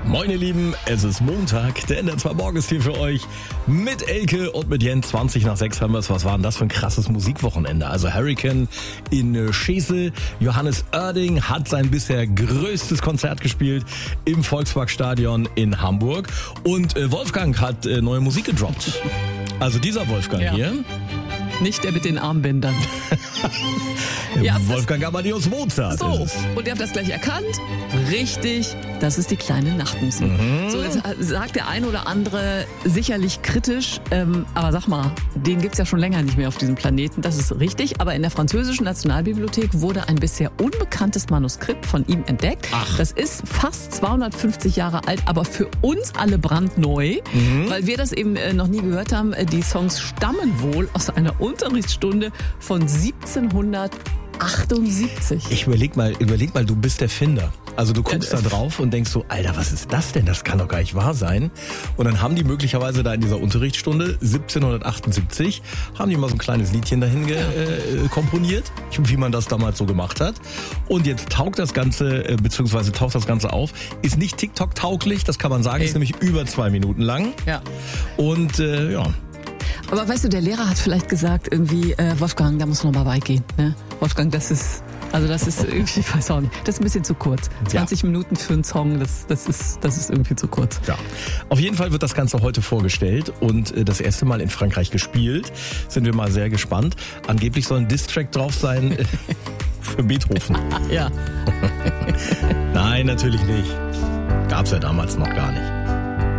Moin ihr Lieben, es ist Montag, der Ender 2 morgens hier für euch mit Elke und mit Jens. 20 nach 6 haben wir es. Was war denn das für ein krasses Musikwochenende? Also Hurricane in Schesel, Johannes Oerding hat sein bisher größtes Konzert gespielt im Volksparkstadion in Hamburg und Wolfgang hat neue Musik gedroppt. Also dieser Wolfgang hier. Nicht der mit den Armbändern. Wolfgang Amadeus Mozart. So, und ihr habt das gleich erkannt. Richtig, das ist die kleine Nachtmusik. So, jetzt sagt der ein oder andere sicherlich kritisch, aber sag mal, den gibt's ja schon länger nicht mehr auf diesem Planeten. Das ist richtig, aber in der französischen Nationalbibliothek wurde ein bisher unbekanntes Manuskript von ihm entdeckt. Ach. Das ist fast 250 Jahre alt, aber für uns alle brandneu, weil wir das eben noch nie gehört haben. Die Songs stammen wohl aus einer Unterrichtsstunde von 1778. Ich überleg mal, du bist der Finder. Also du guckst da drauf und denkst so, Alter, was ist das denn? Das kann doch gar nicht wahr sein. Und dann haben die möglicherweise da in dieser Unterrichtsstunde 1778, haben die mal so ein kleines Liedchen dahin komponiert, wie man das damals so gemacht hat. Und jetzt taucht das Ganze auf. Ist nicht TikTok-tauglich, das kann man sagen, ist nämlich über 2 Minuten lang. Ja. Und ja. Aber weißt du, der Lehrer hat vielleicht gesagt irgendwie, Wolfgang, da muss noch mal beigehen. Ne? Wolfgang, das ist irgendwie, ich weiß auch nicht, das ist ein bisschen zu kurz. 20 Minuten für einen Song, das ist irgendwie zu kurz. Ja. Auf jeden Fall wird das Ganze heute vorgestellt und das erste Mal in Frankreich gespielt. Sind wir mal sehr gespannt. Angeblich soll ein Diss-Track drauf sein für Beethoven. Ja. Nein, natürlich nicht. Gab's ja damals noch gar nicht.